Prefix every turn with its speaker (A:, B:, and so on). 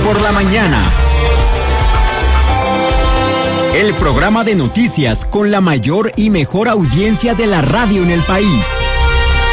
A: por la mañana. El programa de noticias con la mayor y mejor audiencia de la radio en el país.